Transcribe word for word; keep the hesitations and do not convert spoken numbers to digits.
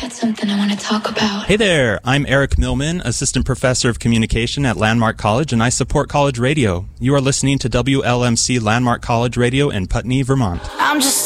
got something I want to talk about. Hey there, I'm Eric Millman, Assistant Professor of Communication at Landmark College, and I support college radio. You are listening to W L M C Landmark College Radio in Putney, Vermont. I'm just